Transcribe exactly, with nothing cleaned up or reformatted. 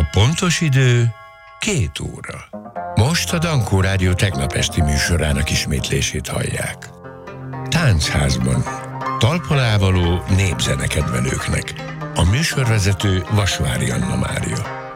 pontos idő két óra. Most a Dankó Rádió tegnap esti műsorának ismétlését hallják. Táncházban. Talpon ávaló népzene kedvelőknek. A műsorvezető Vasvári Anna Mária.